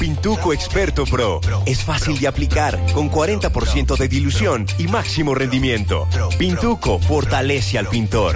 Pintuco Experto Pro. Es fácil de aplicar, con 40% de dilución y máximo rendimiento. Pintuco fortalece al pintor.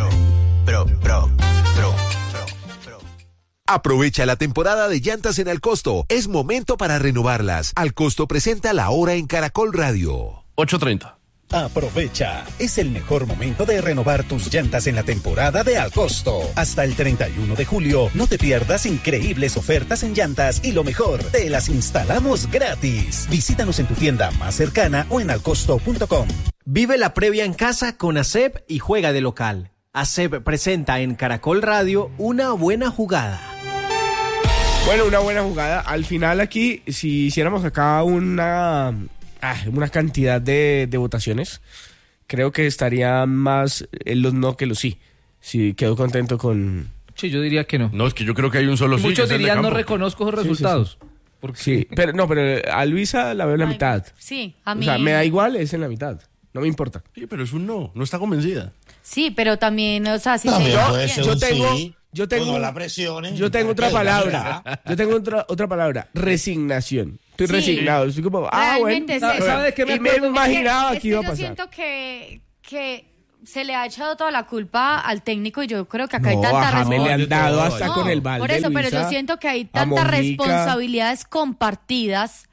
Aprovecha la temporada de llantas en Alcosto. Es momento para renovarlas. Alcosto presenta La Hora en Caracol Radio. 8:30. Aprovecha, es el mejor momento de renovar tus llantas en la temporada de Alcosto. Hasta el 31 de julio, no te pierdas increíbles ofertas en llantas y lo mejor, te las instalamos gratis. Visítanos en tu tienda más cercana o en alcosto.com. Vive la previa en casa con ASEP y juega de local. ASEP presenta en Caracol Radio Una Buena Jugada. Bueno, una buena jugada. Al final aquí, si hiciéramos acá una cantidad de votaciones, creo que estaría más en los no que los sí. Sí, quedo contento con... Sí, yo diría que no. No, es que yo creo que hay un solo sí. Muchos dirían no reconozco esos resultados. Sí. Porque... sí, pero a Luisa la veo en la mitad. Sí, a mí... O sea, me da igual, es en la mitad. No me importa. Sí, pero es un no está convencida. Sí, pero también, o sea, si yo tengo la presión. Yo tengo otra palabra. Yo tengo otra palabra. Resignación. Estoy resignado. Estoy como, bueno. ¿Sabes qué me imaginaba que iba a pasar? Yo siento que se le ha echado toda la culpa al técnico y yo creo que acá hay tanta responsabilidad. Me le han dado hasta con el balde. Por eso, Luisa, pero yo siento que hay tantas responsabilidades compartidas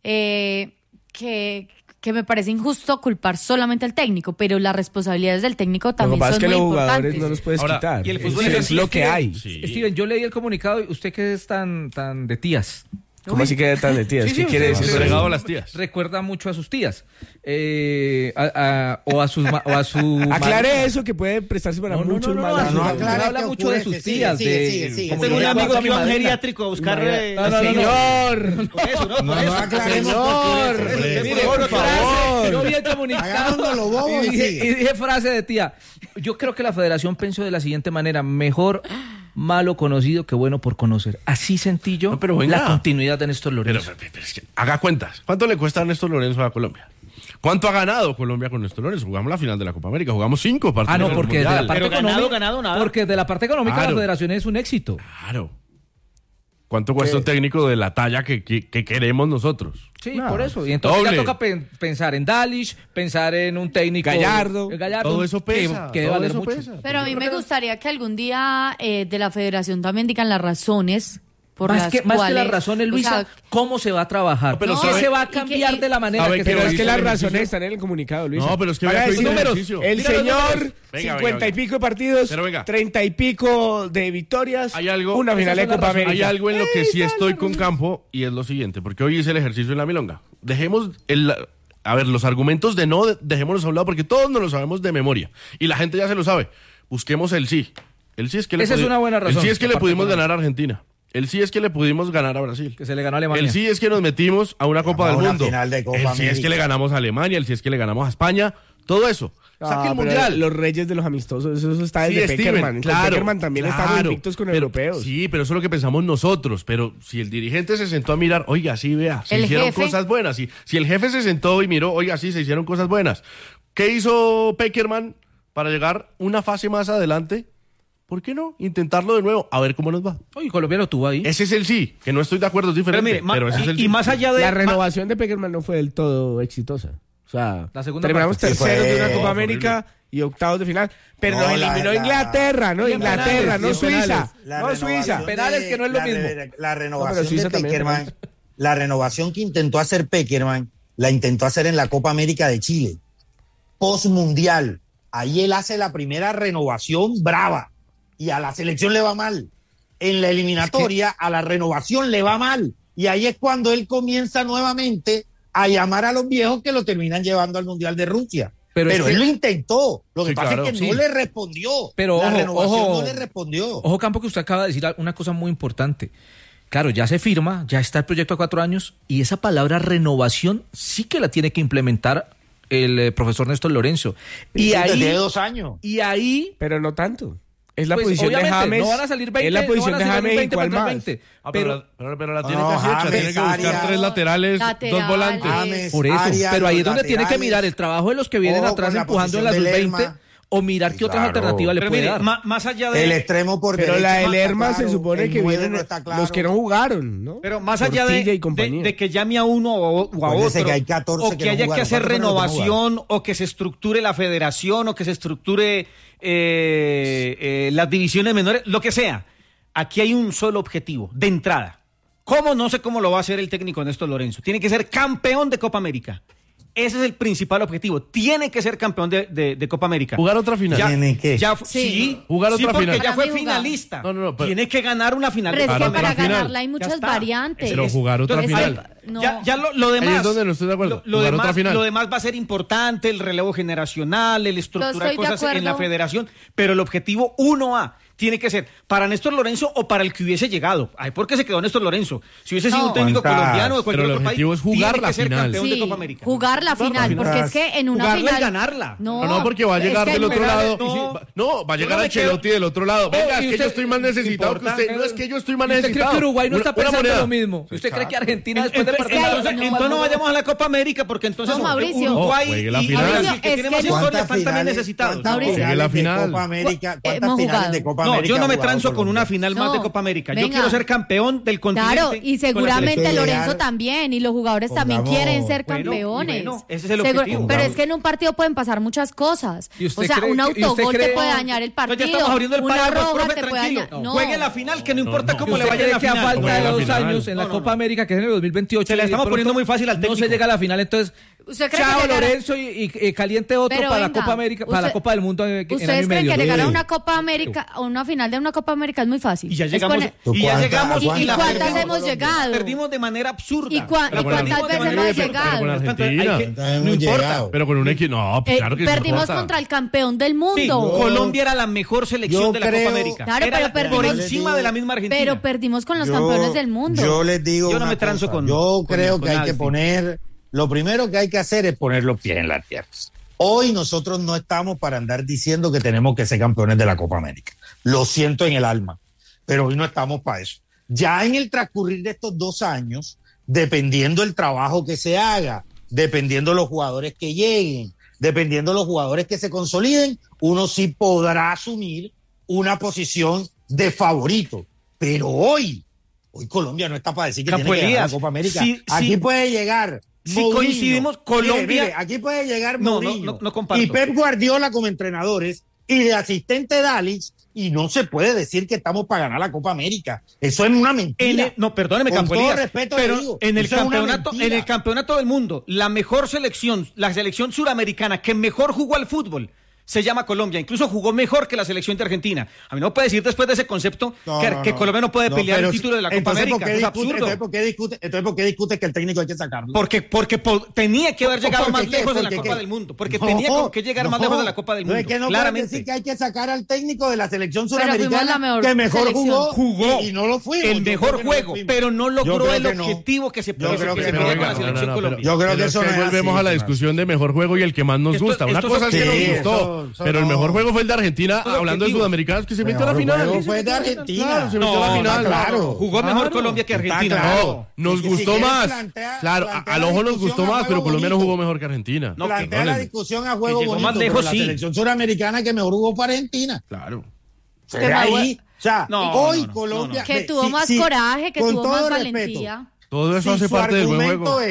que me parece injusto culpar solamente al técnico, pero las responsabilidades del técnico también son muy importantes. Los jugadores no los puedes quitar. Y el fútbol es lo que hay. Sí. Steven, yo leí el comunicado y usted que es tan de tías. ¿Cómo así que tan de tías? ¿Qué quiere decir? Regado a las tías. Recuerda mucho a sus tías. O a su aclare eso, que puede prestarse para muchos malos. No, habla mucho de sus tías. Sigue. Tengo un amigo que iba a un geriátrico a buscar... Señor. Por favor. Yo vi el comunicado y dije frase de tía. Yo creo que la federación pensó de la siguiente manera: mejor malo conocido que bueno por conocer. Así sentí yo la continuidad de Néstor Lorenzo. Pero es que haga cuentas. ¿Cuánto le cuesta a Néstor Lorenzo a Colombia? ¿Cuánto ha ganado Colombia con Néstor Lorenzo? Jugamos la final de la Copa América, jugamos 5 partidos. No, porque desde la parte económica, ganado nada. Porque de la parte económica la federación es un éxito. Claro. ¿Cuánto cuesta un técnico de la talla que queremos nosotros? Sí, por eso. Y entonces ya toca pensar en Dalish, pensar en un técnico... Gallardo. Todo eso pesa. Que todo eso eso mucho. pesa. Pero a mí me gustaría que algún día de la federación también digan las razones por las cuales... Más que las razones, Luisa, ¿cómo se va a trabajar? ¿Qué se va a cambiar de la manera que se va a hacer? Pero es que las razones están en el comunicado, Luisa. No, pero es que vaya a decir números. El señor, 50 y pico de partidos, 30 y pico de victorias, una final de Copa América. Hay algo en lo que sí estoy con campo, y es lo siguiente, porque hoy hice el ejercicio en la milonga. Dejemos los argumentos de no, dejémoslos a un lado, porque todos nos lo sabemos de memoria, y la gente ya se lo sabe. Busquemos el sí. El sí es que esa es una buena razón. El sí es que le pudimos ganar a Argentina. El sí es que le pudimos ganar a Brasil. Que se le ganó a Alemania. El sí es que nos metimos a una Copa del Mundo. El sí es que le ganamos a Alemania. El sí es que le ganamos a España. Todo eso. Saque el Mundial. Los reyes de los amistosos, eso está desde Peckerman. Claro, Peckerman también estamos invictos con europeos. Sí, pero eso es lo que pensamos nosotros. Pero si el dirigente se sentó a mirar, oiga, sí, vea, se hicieron cosas buenas. Si el jefe se sentó y miró, oiga, sí, se hicieron cosas buenas. ¿Qué hizo Peckerman para llegar una fase más adelante? ¿Por qué no? Intentarlo de nuevo, a ver cómo nos va. Oye, Colombia lo tuvo ahí. Ese es el sí, que no estoy de acuerdo, es diferente. Pero ese es el sí. Y más allá de... La renovación de Peckerman no fue del todo exitosa. O sea, terminamos parte. terceros de una Copa América y octavos de final. Pero nos eliminó Inglaterra, ¿no? Inglaterra, no Suiza. No Suiza. Penales que no es lo mismo. La renovación de Peckerman, la renovación que intentó hacer Peckerman, la intentó hacer en la Copa América de Chile. Post-mundial. Ahí él hace la primera renovación brava. Y a la selección le va mal. En la eliminatoria, a la renovación le va mal. Y ahí es cuando él comienza nuevamente a llamar a los viejos que lo terminan llevando al Mundial de Rusia. Pero él lo intentó. Lo que pasa es que no le respondió. Pero la renovación no le respondió. Ojo, Campo, que usted acaba de decir una cosa muy importante. Claro, ya se firma, ya está el proyecto a 4 años, y esa palabra renovación sí que la tiene que implementar el profesor Néstor Lorenzo. Y ahí tiene 2 años. Y ahí... Pero no tanto. Es la posición de James. No van a salir 20. Es la posición de James y cuál más. Pero la tiene casi hecha. Tiene que buscar 3 laterales, 2 volantes. Por eso. Pero ahí es donde tiene que mirar el trabajo de los que vienen atrás empujando en la sub-20. o mirar qué otras alternativas le puede dar. Más allá de... El extremo por derecha. Pero la de Lerma claro, se supone que vienen los que no jugaron, ¿no? Pero más allá de que llame a uno o a otro, que hay 14 o que haya que hacer renovación, o que se estructure la federación, o que se estructure las divisiones menores, lo que sea. Aquí hay un solo objetivo, de entrada. ¿Cómo? No sé cómo lo va a hacer el técnico Néstor Lorenzo. Tiene que ser campeón de Copa América. Ese es el principal objetivo. Tiene que ser campeón de Copa América. Jugar otra final. ¿Tiene que? Sí, jugar otra porque final. ya fue finalista. No, pero, tiene que ganar una final. Pero es que para final. ganarla hay muchas variantes. Pero jugar otra final. No. Ya lo demás. Ahí es donde no estoy de acuerdo. Lo jugar demás, otra final. lo demás va a ser importante, el relevo generacional, el estructurar cosas en la federación, pero el objetivo 1A tiene que ser para Néstor Lorenzo o para el que hubiese llegado. Ay, ¿por qué se quedó Néstor Lorenzo? Si hubiese sido un técnico colombiano de cualquier otro país, es jugar tiene la que ser final. campeón de Copa América. Jugar la final, porque es que en una jugarla final... y ganarla. No, porque va a llegar del otro lado. No, va a llegar Ancelotti del otro lado. Venga, es que yo estoy más necesitado que usted. No es que yo estoy más necesitado. ¿Usted cree que Uruguay no está pensando lo mismo? ¿Usted cree que Argentina después de perder? Entonces no vayamos a la Copa América, porque entonces Uruguay y Brasil, que tiene más historia, están también necesitados. Juegue la final. ¿Cuántas finales de Copa América? No, yo no me transo con una final más de Copa América. Yo quiero ser campeón del continente. Claro, y seguramente Lorenzo también, y los jugadores también quieren ser campeones. Ese es el objetivo. Pero es que en un partido pueden pasar muchas cosas. O sea, un autogol te puede dañar el partido. Ya estamos abriendo el una palo, roja profe, te puede dañar. No. Juegue la final, que no importa cómo le vaya a la final. final. A falta de 2 años en la Copa América, que es en el 2028. Se la estamos poniendo muy fácil al técnico. No se llega a la final, entonces... Chao Lorenzo y caliente otro para la Copa América, para la Copa del Mundo en año y medio. ¿Ustedes creen que llegar a una Copa América, a una final de una Copa América es muy fácil? Y ya llegamos. ¿Y cuántas hemos llegado? Perdimos de manera absurda. ¿Y cuántas veces hemos llegado? No importa. Pero con un equipo, no, claro que perdimos contra el campeón del mundo. Sí, Colombia era la mejor selección de la Copa América. Claro, pero perdimos por encima de la misma Argentina. Pero perdimos con los campeones del mundo. Yo les digo, yo no me transo con. Yo creo que hay que poner. Lo primero que hay que hacer es poner los pies en la tierra. Hoy nosotros no estamos para andar diciendo que tenemos que ser campeones de la Copa América. Lo siento en el alma, pero hoy no estamos para eso. Ya en el transcurrir de estos 2 años, dependiendo el trabajo que se haga, dependiendo los jugadores que lleguen, dependiendo los jugadores que se consoliden, uno sí podrá asumir una posición de favorito. Pero hoy Colombia no está para decir que tiene que ganar la Copa América. Aquí puede llegar si Mourinho. Coincidimos, Colombia... Mire, aquí puede llegar Mourinho no comparto. y Pep Guardiola como entrenadores y de asistente Dalic, y no se puede decir que estamos para ganar la Copa América. Eso es una mentira. Perdóneme, con Campo todo Elías, respeto pero digo, en el campeonato del mundo, la mejor selección, la selección suramericana que mejor jugó al fútbol, se llama Colombia, incluso jugó mejor que la selección de Argentina. A mí no puede decir después de ese concepto que Colombia no puede pelear el título de la Copa América. Es absurdo. Entonces, ¿por qué discute que el técnico hay que sacarlo? Porque tenía que haber llegado más lejos de la Copa del Mundo. Porque tenía que llegar más lejos de la Copa del Mundo. Es que no claramente. puede decir que hay que sacar al técnico de la selección suramericana que mejor jugó y no lo fuimos. El mejor juego, pero no logró el objetivo que se pedía con la selección Colombia. Yo creo que eso no es así. Volvemos a la discusión de mejor juego y el que más nos gusta. Una cosa es que nos gustó, pero el mejor juego fue el de Argentina, hablando de sudamericanos, que se metió a la final. Fue de Argentina. Claro, se metió a la final. Claro. Jugó mejor Colombia que Argentina. No, nos gustó más. Claro, al ojo nos gustó más, pero Colombia no jugó mejor que Argentina. Plantea la discusión a juego bonito, más lejos, la selección suramericana que mejor jugó para Argentina. Claro. Ahí, o sea, hoy Colombia... Que tuvo más coraje, que tuvo más valentía. Todo eso hace parte del buen juego.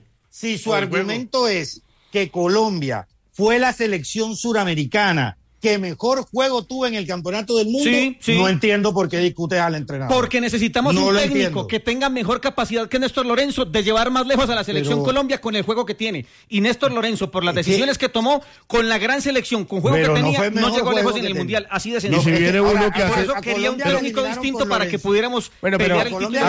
Si su argumento es que Colombia fue la selección suramericana que mejor juego tuvo en el campeonato del mundo, no entiendo por qué discutes al entrenador. Porque necesitamos un técnico que tenga mejor capacidad que Néstor Lorenzo de llevar más lejos a la selección Colombia con el juego que tiene. Y Néstor Lorenzo, por las decisiones que tomó, con la gran selección, con juego que tenía, no llegó lejos en el Mundial. Así de sencillo. Y si viene uno que por eso quería un técnico distinto para que pudiéramos pelear el título.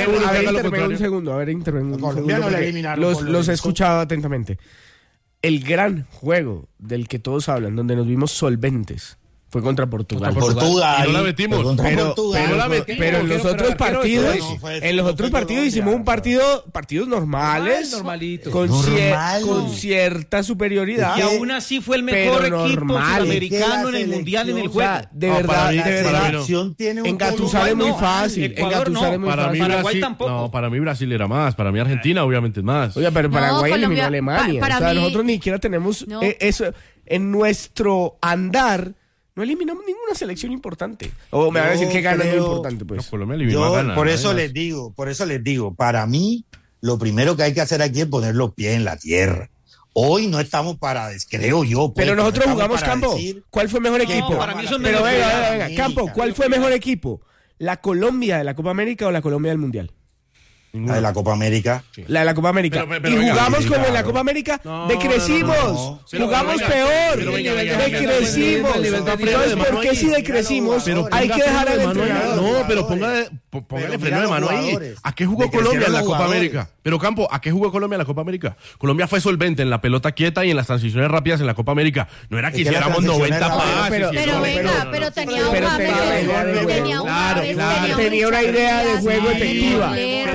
A ver, los he escuchado atentamente. El gran juego del que todos hablan, donde nos vimos solventes, fue contra Portugal. Portugal. Y no la metimos. Pero en los otros partidos, hicimos partidos normales, normalitos, con cierta superioridad. Y aún así fue el mejor equipo sudamericano en el Mundial en el juego. De verdad. Engatusar es muy fácil. Paraguay tampoco. No, para mí Brasil era más. Para mí Argentina obviamente es más. Oiga, pero Paraguay eliminó a Alemania. O sea, nosotros ni siquiera tenemos eso. en nuestro andar, no eliminamos ninguna selección importante. O me va a decir que gana lo importante, pues. No, Colombia eliminó a Ghana, por eso les digo, para mí, lo primero que hay que hacer aquí es poner los pies en la tierra. Hoy no estamos para, creo yo. Pues, pero nosotros jugamos, Campo. ¿Cuál fue mejor equipo? No, para mí son pero venga, Campo, ¿cuál fue mejor equipo? ¿La Colombia de la Copa América o la Colombia del Mundial? La de la Copa América. Sí. La de la Copa América. Pero y jugamos como claro. En la Copa América, decrecimos. Jugamos peor. Decrecimos. Entonces, ¿por qué si decrecimos? Hay que dejar al entrenador. No, pero póngale freno de mano ahí. ¿A qué jugó Colombia en la Copa América? Pero Campo, ¿a qué jugó Colombia en la Copa América? Colombia fue solvente en la pelota quieta y en las transiciones rápidas en la Copa América. No era que hiciéramos 90 pases. Pero venga, pero tenía un tenía una idea de juego efectiva.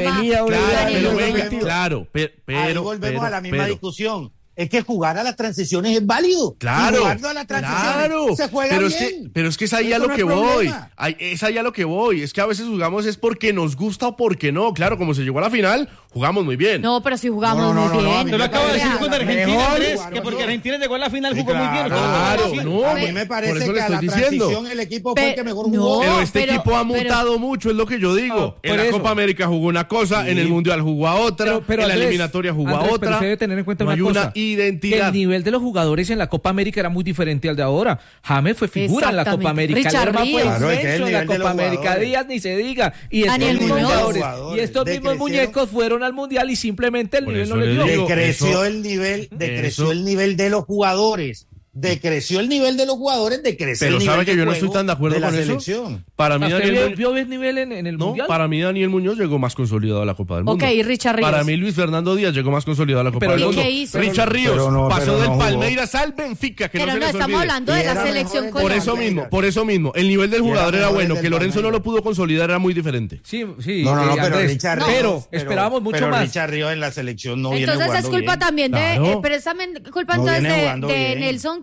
Claro, pero ahí volvemos a la misma discusión. Es que jugar a las transiciones es válido. Claro. Jugando a las transiciones se juega bien. Pero es que es ahí a lo que voy. Es ahí a lo que voy. Es que a veces jugamos es porque nos gusta o porque no. Claro, como se llegó a la final, jugamos muy bien. No, pero si jugamos muy bien. Yo lo acabo de decir con Argentina, Andrés, que porque Argentina llegó a la final jugó muy bien. Claro, no. A mí me parece que a la transición el equipo fue el que mejor jugó. Pero este equipo ha mutado mucho, es lo que yo digo. En la Copa América jugó una cosa, en el Mundial jugó a otra, en la eliminatoria jugó a otra. Pero usted debe tener en cuenta una cosa. Identidad. El nivel de los jugadores en la Copa América era muy diferente al de ahora. James fue figura en la Copa América. Lerma fue inmenso en la Copa América. Díaz ni se diga. Y estos mismos muñecos fueron al Mundial y simplemente el nivel no les dio. Decreció el nivel de los jugadores. Decreció el nivel de los jugadores, decreció el nivel. Pero sabe que yo no estoy tan de acuerdo con selección. Eso. Para mí ¿Vio el nivel en el Mundial? Para mí Daniel Muñoz llegó más consolidado a la Copa del Mundo. Ok, Richard Ríos. Para mí Luis Fernando Díaz llegó más consolidado a la Copa del Mundo. ¿Qué hizo? Richard Ríos pasó del Palmeiras al Benfica, que pero no se les olvide. Estamos hablando de la selección colombiana. Por eso mismo, el nivel del jugador era bueno, que Lorenzo no lo pudo consolidar era muy diferente. Sí. No, pero Richard Ríos. Pero esperábamos mucho más. Richard Ríos en la selección no viene jugando bien. Entonces es culpa también de, pero es también culpa entonces de Nelson,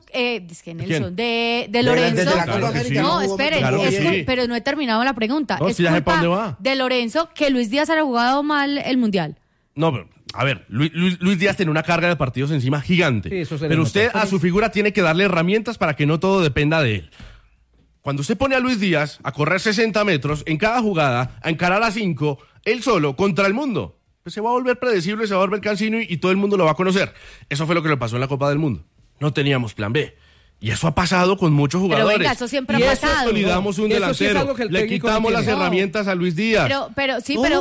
de Lorenzo. No, esperen, pero no he terminado la pregunta. Es culpa de Lorenzo que Luis Díaz haya jugado mal el Mundial. No, pero a ver, Luis Díaz tiene una carga de partidos encima gigante. Sí, pero usted a su figura tiene que darle herramientas para que no todo dependa de él. Cuando usted pone a Luis Díaz a correr 60 metros en cada jugada, a encarar a 5, él solo contra el mundo, pues se va a volver predecible, se va a volver cansino y todo el mundo lo va a conocer. Eso fue lo que le pasó en la Copa del Mundo. No teníamos plan B. Y eso ha pasado con muchos jugadores. Pero venga, eso siempre ha pasado. Consolidamos un delantero, le quitamos las herramientas a Luis Díaz. Pero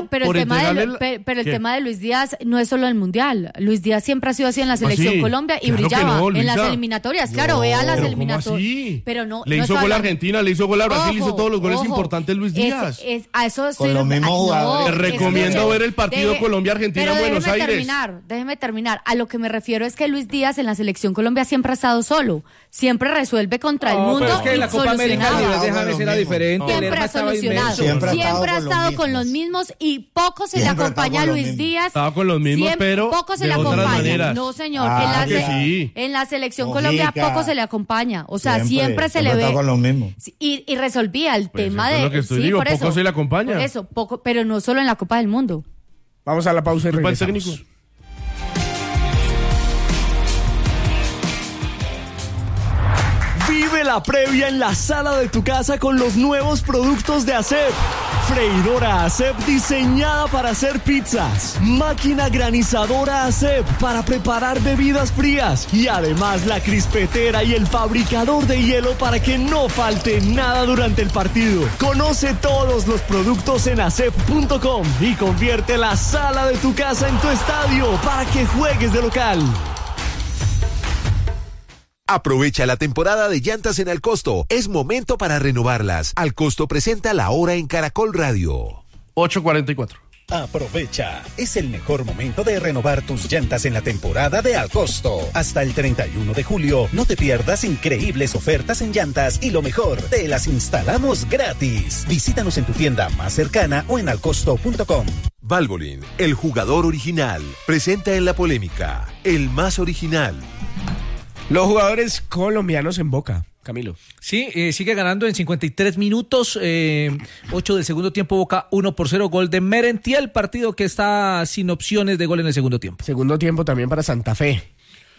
el tema de Luis Díaz no es solo el Mundial. Luis Díaz siempre ha sido así en la selección Colombia y brillaba en las eliminatorias. Claro, vea las eliminatorias. Pero no. Le hizo gol a Argentina, le hizo gol a Brasil, hizo todos los goles importantes Luis Díaz. A eso con los mismos jugadores. Te recomiendo ver el partido Colombia-Argentina en Buenos Aires. Déjeme terminar. A lo que me refiero es que Luis Díaz en la selección Colombia siempre ha estado solo. Siempre resuelve contra el mundo. Pero es que en la Copa América el nivel de James era diferente. Siempre ha solucionado. Siempre ha estado con los mismos y poco se le acompaña a Luis Díaz. Estaba con los mismos, pero poco se le acompaña. No, señor. En la selección Colombia poco se le acompaña. O sea, siempre se le ve. Con los mismos. Y resolvía el tema de. Lo que estoy digo, poco se le acompaña. Por eso, poco, pero no solo en la Copa del Mundo. Vamos a la pausa y regresamos. Vive la previa en la sala de tu casa con los nuevos productos de ASEP. Freidora ASEP diseñada para hacer pizzas. Máquina granizadora ASEP para preparar bebidas frías. Y además la crispetera y el fabricador de hielo para que no falte nada durante el partido. Conoce todos los productos en asep.com y convierte la sala de tu casa en tu estadio para que juegues de local. Aprovecha la temporada de llantas en Alcosto. Es momento para renovarlas. Alcosto presenta La Hora en Caracol Radio. 8:44. Aprovecha. Es el mejor momento de renovar tus llantas en la temporada de Alcosto. Hasta el 31 de julio, no te pierdas increíbles ofertas en llantas y lo mejor, te las instalamos gratis. Visítanos en tu tienda más cercana o en alcosto.com. Valvoline, el jugador original, presenta en la polémica, el más original. Los jugadores colombianos en Boca, Camilo. Sí, sigue ganando en 53 minutos, 8 del segundo tiempo, Boca 1-0, gol de Merentiel, partido que está sin opciones de gol en el segundo tiempo. Segundo tiempo también para Santa Fe.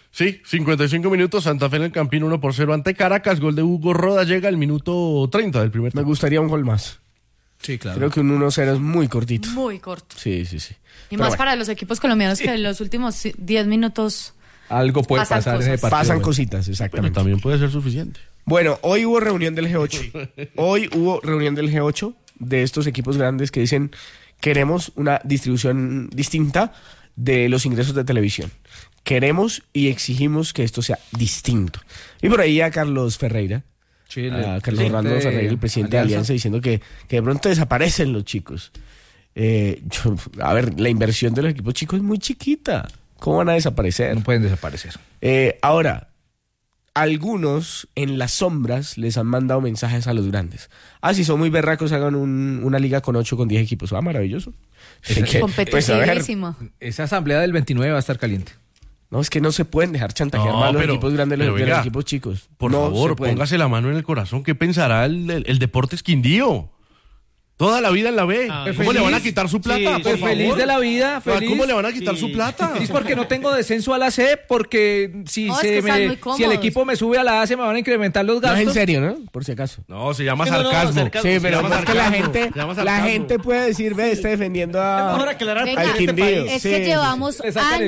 Sí, 55 minutos, Santa Fe en el Campín 1-0 ante Caracas, gol de Hugo Roda llega al minuto 30 del primer tiempo. Me gustaría un gol más. Sí, claro. Creo que un 1-0 es muy cortito. Muy corto. Sí. Y pero más para los equipos colombianos que en los últimos 10 minutos... Algo puede pasar en ese partido. Pasan cositas, exactamente. Pero también puede ser suficiente. Bueno, hoy hubo reunión del G8. Hoy hubo reunión del G8 de estos equipos grandes que dicen queremos una distribución distinta de los ingresos de televisión. Queremos y exigimos que esto sea distinto. Y por ahí a Carlos Ferreira, a Carlos Orlando Ferreira, el presidente de Alianza, diciendo que de pronto desaparecen los chicos. A ver, la inversión de los equipos chicos es muy chiquita. ¿Cómo van a desaparecer? No pueden desaparecer. Ahora, algunos en las sombras les han mandado mensajes a los grandes. Si son muy berracos, hagan una liga con 8, con 10 equipos. Maravilloso. Competitísimo. Esa asamblea del 29 va a estar caliente. No, es que no se pueden dejar chantajear más los equipos grandes de los equipos chicos. Por favor, póngase la mano en el corazón. ¿Qué pensará el Deportes Quindío? Toda la vida en la B. ¿Cómo le van a quitar su plata? Sí, feliz de la vida. Feliz. ¿Cómo le van a quitar su plata? Es porque no tengo descenso a la C, porque si el equipo me sube a la A, se me van a incrementar los gastos. No es en serio, ¿no? Por si acaso. No, se llama sarcasmo. Sí, pero más que la gente puede decir, está defendiendo al Quindío. Es que llevamos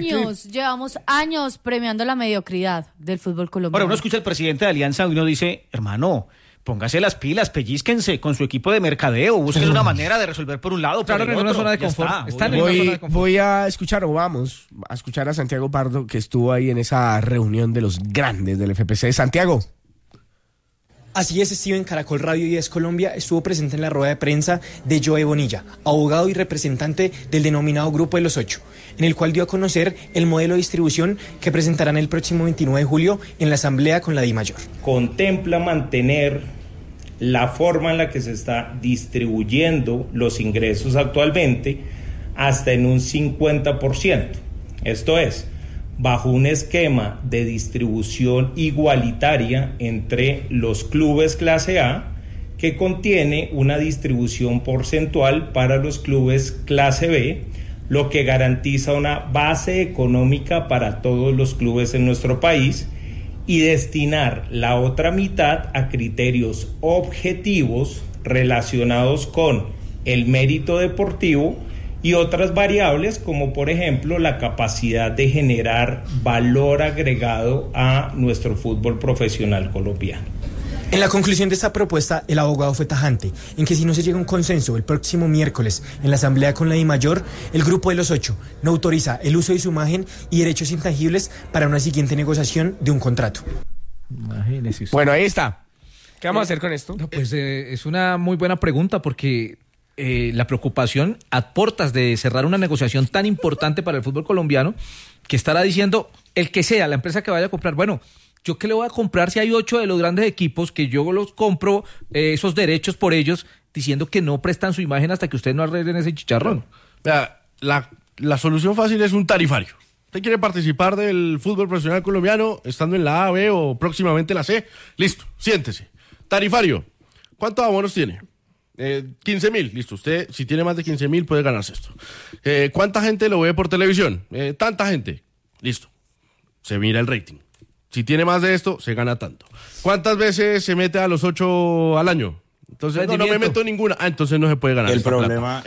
años premiando la mediocridad del fútbol colombiano. Ahora uno escucha al presidente de Alianza y uno dice, hermano, póngase las pilas, pellízquense con su equipo de mercadeo, busquen una manera de resolver por un lado. Claro, en una zona de confort. Voy a escuchar, vamos a escuchar a Santiago Pardo, que estuvo ahí en esa reunión de los grandes del FPC. Santiago. Así es, Steven. Caracol Radio y Es Colombia estuvo presente en la rueda de prensa de Joe Bonilla, abogado y representante del denominado Grupo de los 8, en el cual dio a conocer el modelo de distribución que presentarán el próximo 29 de julio en la asamblea con la DIMAYOR. Contempla mantener la forma en la que se está distribuyendo los ingresos actualmente hasta en un 50%. Esto es, bajo un esquema de distribución igualitaria entre los clubes clase A, que contiene una distribución porcentual para los clubes clase B, lo que garantiza una base económica para todos los clubes en nuestro país, y destinar la otra mitad a criterios objetivos relacionados con el mérito deportivo y otras variables como por ejemplo la capacidad de generar valor agregado a nuestro fútbol profesional colombiano. En la conclusión de esta propuesta, el abogado fue tajante en que si no se llega a un consenso el próximo miércoles en la asamblea con la DIMAYOR, el Grupo de los 8 no autoriza el uso de su imagen y derechos intangibles para una siguiente negociación de un contrato. Imagínese usted. Bueno, ahí está. ¿Qué vamos a hacer con esto? Pues es una muy buena pregunta porque la preocupación a portas de cerrar una negociación tan importante para el fútbol colombiano, que estará diciendo el que sea, la empresa que vaya a comprar, bueno, ¿yo qué le voy a comprar si hay 8 de los grandes equipos que yo los compro esos derechos por ellos, diciendo que no prestan su imagen hasta que ustedes no arreglen ese chicharrón? La solución fácil es un tarifario. ¿Usted quiere participar del fútbol profesional colombiano estando en la A, B o próximamente la C? Listo, siéntese. Tarifario. ¿Cuántos abonos tiene? 15,000, listo. Usted, si tiene más de 15,000, puede ganarse esto. ¿Cuánta gente lo ve por televisión? Tanta gente. Listo. Se mira el rating. Si tiene más de esto, se gana tanto. ¿Cuántas veces se mete a los 8 al año? Entonces, no me meto ninguna. Entonces no se puede ganar. El problema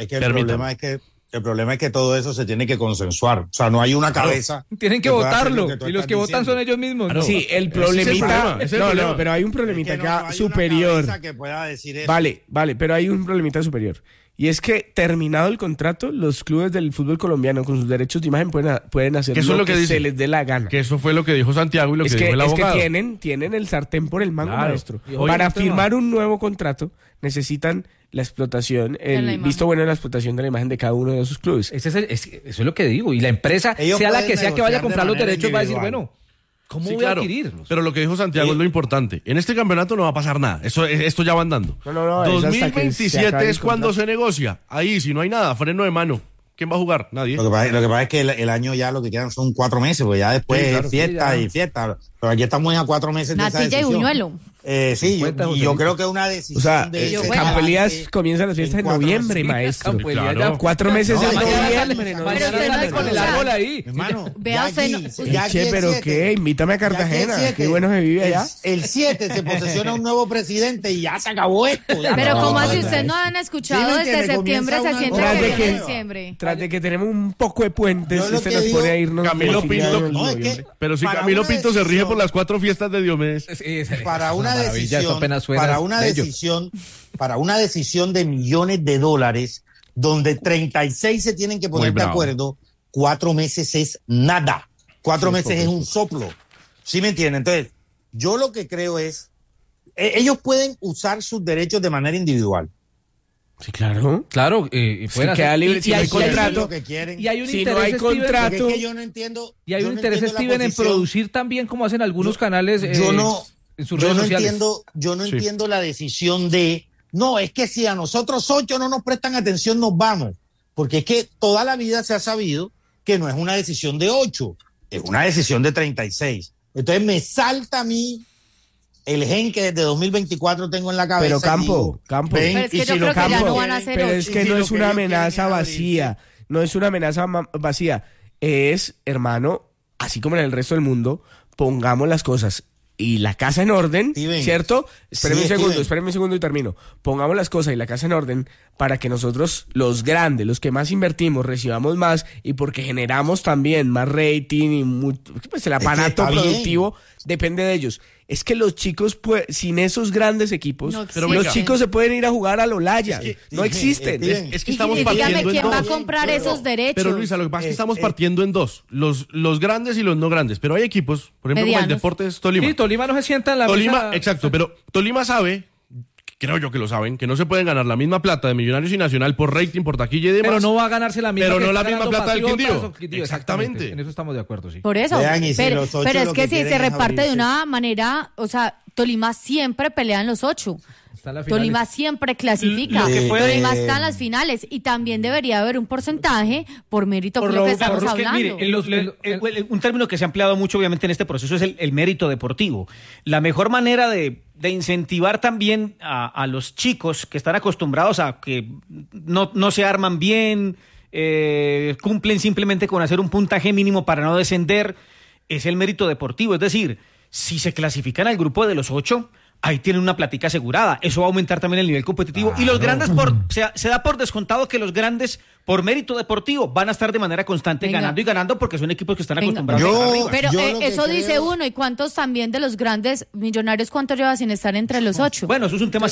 es que todo eso se tiene que consensuar. O sea, no hay una cabeza. Tienen que votarlo. Y los que votan son ellos mismos. ¿No? Sí, el problemita. No, pero hay un problemita acá superior. Que pueda decir eso. Vale, pero hay un problemita superior. Y es que, terminado el contrato, los clubes del fútbol colombiano con sus derechos de imagen pueden hacer lo que se les dé la gana. Que eso fue lo que dijo Santiago y lo que dijo el abogado. Es que tienen el sartén por el mango, maestro. Para firmar un nuevo contrato necesitan la explotación, el visto bueno de la explotación de la imagen de cada uno de sus clubes. Eso es lo que digo. Y la empresa, sea la que sea que vaya a comprar los derechos, va a decir, bueno, ¿cómo voy a adquirirlos? Pero lo que dijo Santiago es lo importante. En este campeonato no va a pasar nada. Esto ya va andando. No, 2027 es cuando se negocia. Ahí, si no hay nada, freno de mano. ¿Quién va a jugar? Nadie. Lo que pasa es que el año ya lo que quedan son 4 meses, porque ya después es fiesta y fiesta. Pero aquí estamos a 4 meses de esa decisión. Natilla y Buñuelo. Sí, yo creo que una decisión. O sea, Campo Elías comienza las fiestas en noviembre, maestro. Claro. 4 meses en noviembre. Pero con el árbol ahí. Hermano, Vea usted. Pero qué, invítame a Cartagena. Qué bueno se vive allá. El 7 se posesiona un nuevo presidente y ya se acabó esto. Pero como así ustedes no han escuchado, desde septiembre se siente que en diciembre. Tras de que tenemos un poco de puentes, usted nos pone a irnos. Camilo Pinto. Pero si Camilo Pinto se rige por las 4 fiestas de Diomedes. Para una decisión de millones de dólares, donde 36 se tienen que poner de acuerdo, 4 meses es nada. 4 meses es un soplo. ¿Sí me entienden? Entonces, yo lo que creo es, ellos pueden usar sus derechos de manera individual. Sí, claro. Claro, queda libre si no hay contrato. Y hay un si interés, no hay contrato. Es que yo no entiendo. Y hay un interés, Steven, en producir también como hacen algunos canales. En sus redes sociales. Yo no entiendo la decisión de, no, es que si a nosotros 8 no nos prestan atención, nos vamos. Porque es que toda la vida se ha sabido que no es una decisión de 8, es una decisión de 36. Entonces me salta a mí el gen que desde 2024 tengo en la cabeza. Pero Campo. Pero es que yo creo que ya no van a hacer 8. Pero es que no es una amenaza vacía. No es una amenaza vacía. Es, hermano, así como en el resto del mundo, pongamos las cosas y la casa en orden, Steven, ¿cierto? Espéreme un segundo y termino. Pongamos las cosas y la casa en orden para que nosotros, los grandes, los que más invertimos, recibamos más y porque generamos también más rating y pues el aparato productivo depende de ellos. Es que los chicos, sin esos grandes equipos, los chicos se pueden ir a jugar a Lolaya. No existen. Es que estamos partiendo en dos. ¿Quién va a comprar esos derechos? Pero Luisa, lo que pasa es que estamos partiendo en dos. Los grandes y los no grandes. Pero hay equipos, por ejemplo, como el Deportes Tolima. Sí, Tolima no se sienta en la mesa. Exacto, pero Tolima sabe, creo yo que lo saben, que no se pueden ganar la misma plata de Millonarios y Nacional por rating, por taquilla y demás. Pero no va a ganarse la misma. Pero no la misma plata del Quindío. Exactamente. En eso estamos de acuerdo, sí. Por eso. Pero es que si se reparte de una manera, o sea, Tolima siempre pelea en los 8. Tolima siempre clasifica. Tolima está en las finales y también debería haber un porcentaje por mérito por lo que estamos hablando. Mire, un término que se ha empleado mucho obviamente en este proceso es el mérito deportivo. La mejor manera de incentivar también a los chicos que están acostumbrados a que no se arman bien, cumplen simplemente con hacer un puntaje mínimo para no descender, es el mérito deportivo. Es decir, si se clasifican al grupo de los 8, ahí tienen una plática asegurada. Eso va a aumentar también el nivel competitivo. Claro. Y los grandes, se da por descontado que los grandes, por mérito deportivo, van a estar de manera constante ganando y ganando porque son equipos que están acostumbrados a arriba. Pero eso dice uno. ¿Y cuántos también de los grandes Millonarios, cuántos lleva sin estar entre los 8? Bueno, eso es un tema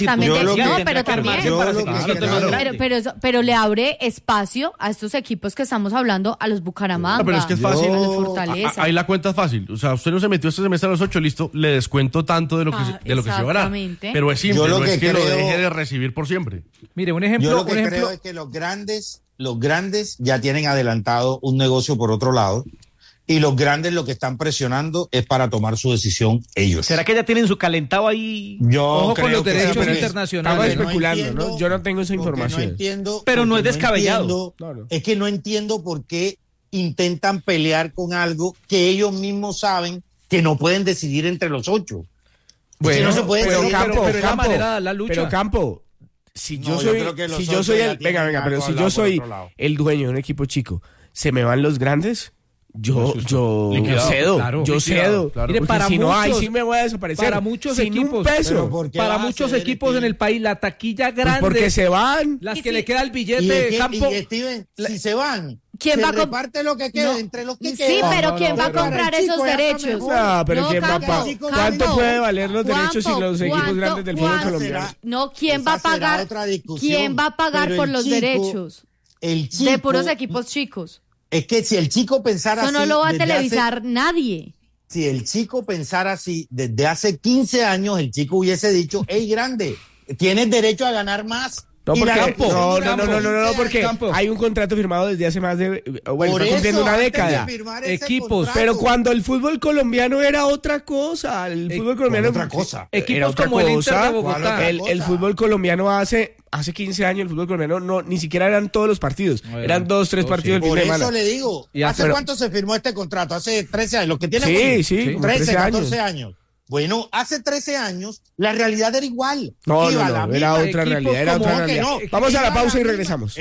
pero le abre espacio a estos equipos que estamos hablando, a los Bucaramanga. Pero es que es fácil. A los Fortaleza. Ahí la cuenta es fácil. O sea, usted no se metió este semestre a los 8, listo, le descuento tanto de lo que se llevará. Pero es simple, no es que lo deje de recibir por siempre. Mire, un ejemplo. Yo lo que creo es que los grandes ya tienen adelantado un negocio por otro lado y los grandes lo que están presionando es para tomar su decisión ellos. ¿Será que ya tienen su calentado ahí? Ojo con los derechos internacionales. Estamos especulando, ¿no? Yo no tengo esa información. No entiendo, pero no es descabellado. Es que no entiendo por qué intentan pelear con algo que ellos mismos saben que no pueden decidir entre los 8. Bueno, no se puede pero es la manera de la lucha. Pero Campo, si yo soy el dueño de un equipo chico, ¿se me van los grandes? Yo cedo. Claro, mire, para si muchos, no hay, sí me voy a desaparecer. Para muchos sin equipos, un peso. Para muchos equipos en el país, la taquilla grande. Pues porque se van. Las que le queda el billete, Campo. Y Steven, si se van, ¿quién va a reparte lo que queda entre los que quedan? Sí, pero ¿quién va a comprar esos derechos? Pero ¿quién va a pagar? ¿Cuánto puede valer los derechos si los equipos grandes del fútbol colombiano? No, ¿quién va a pagar? ¿Quién va a pagar por los derechos de puros equipos chicos? Es que si el chico pensara así... Eso no lo va a televisar nadie. Si el chico pensara así, desde hace 15 años el chico hubiese dicho, hey, grande, tienes derecho a ganar más. No, porque hay un contrato firmado desde hace más de... Bueno, está cumpliendo una década. Equipos. Pero cuando el fútbol colombiano era otra cosa. El fútbol colombiano era otra cosa. Equipos como el Inter de Bogotá. El fútbol colombiano hace 15 años, el fútbol colombiano ni siquiera eran todos los partidos. Eran 2, 3 partidos. Por eso le digo, ¿hace cuánto se firmó este contrato? Hace 13 años. Los que tienen 13, 14 años. Bueno, hace 13 años la realidad era igual. No, era otra realidad, No. Vamos a la pausa y regresamos.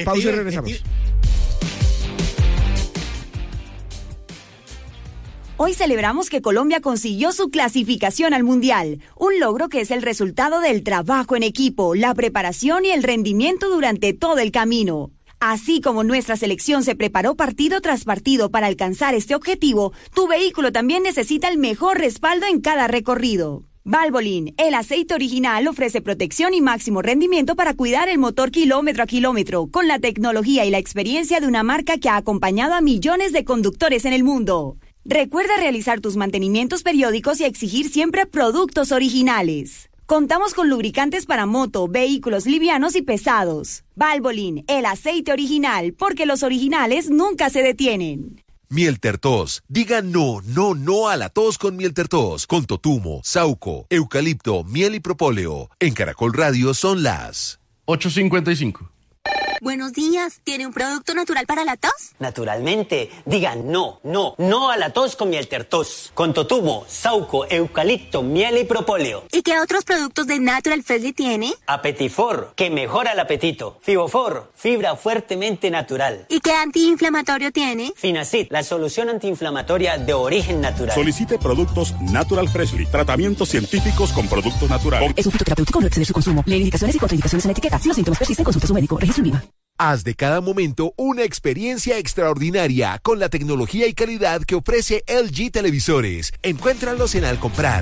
Hoy celebramos que Colombia consiguió su clasificación al Mundial, un logro que es el resultado del trabajo en equipo, la preparación y el rendimiento durante todo el camino. Así como nuestra selección se preparó partido tras partido para alcanzar este objetivo, tu vehículo también necesita el mejor respaldo en cada recorrido. Valvoline, el aceite original, ofrece protección y máximo rendimiento para cuidar el motor kilómetro a kilómetro, con la tecnología y la experiencia de una marca que ha acompañado a millones de conductores en el mundo. Recuerda realizar tus mantenimientos periódicos y exigir siempre productos originales. Contamos con lubricantes para moto, vehículos livianos y pesados. Valvoline, el aceite original, porque los originales nunca se detienen. Miel Tertos. Diga no a la tos con Miel Tertos. Con totumo, sauco, eucalipto, miel y propóleo. En Caracol Radio son las 8:55. Buenos días, ¿tiene un producto natural para la tos? Naturalmente, diga no a la tos con Miel Tertos. Con totumo, sauco, eucalipto, miel y propóleo. ¿Y qué otros productos de Natural Freshly tiene? Apetifor, que mejora el apetito. Fibofor, fibra fuertemente natural. ¿Y qué antiinflamatorio tiene? Finacid, la solución antiinflamatoria de origen natural. Solicite productos Natural Freshly, tratamientos científicos con productos naturales. Es un fitoterapéutico, no exceder su consumo. Lee indicaciones y contraindicaciones en la etiqueta. Si los síntomas persisten, consulte a su médico. Registro en VIVA. Haz de cada momento una experiencia extraordinaria con la tecnología y calidad que ofrece LG Televisores. Encuéntralos en Al Comprar.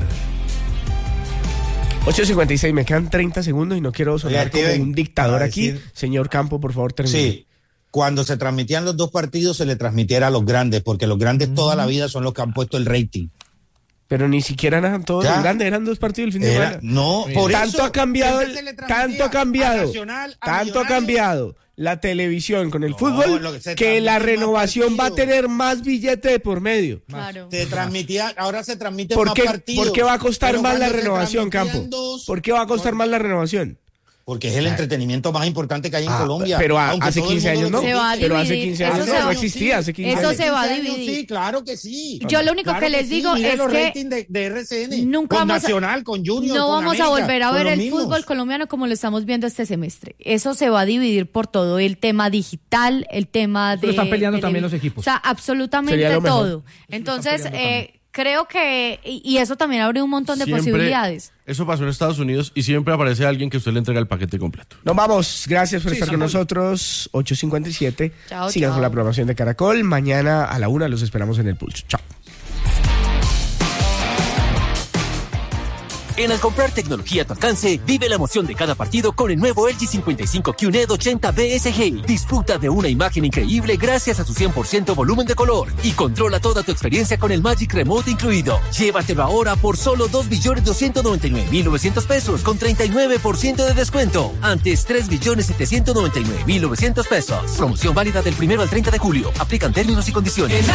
8:56, me quedan 30 segundos y no quiero sonar como un dictador aquí. Señor Campo, por favor, termine. Sí, cuando se transmitían los dos partidos se le transmitiera a los grandes, porque los grandes toda la vida son los que han puesto el rating. Pero ni siquiera eran todos los grandes, eran dos partidos el fin de semana. No, por tanto ha cambiado, tanto ha cambiado la televisión con el fútbol que la renovación va a tener más billete de por medio. Claro. Ahora se transmiten más partidos. ¿Por qué va a costar más la renovación, Campo? ¿Por qué va a costar más la renovación? Porque es el entretenimiento más importante que hay en Colombia. Pero hace 15 años no. Pero hace 15 años no existía. Hace 15 eso años. se va a dividir. Sí, claro que sí. Yo lo único que les digo es los que ratings de RCN, nunca con vamos Nacional, con Junior, no con vamos América, a volver a ver el mismos. fútbol colombiano como lo estamos viendo este semestre. Eso se va a dividir por todo el tema digital, el tema de... Pero están peleando también los equipos. O sea, absolutamente todo. Entonces, creo que... Y eso también abre un montón de posibilidades. Eso pasó en Estados Unidos y siempre aparece alguien que usted le entrega el paquete completo. Nos vamos. Gracias por estar con nosotros. 8:57. Sigan con la programación de Caracol. Mañana a la 1 los esperamos en el Pulso. Chao. En Al Comprar tecnología a tu alcance, vive la emoción de cada partido con el nuevo LG 55 QNED 80 BSG. Disfruta de una imagen increíble gracias a su 100% volumen de color y controla toda tu experiencia con el Magic Remote incluido. Llévatelo ahora por solo 2.299.900 pesos con 39% de descuento. Antes 3.799.900 pesos. Promoción válida del 1 al 30 de julio. Aplican términos y condiciones.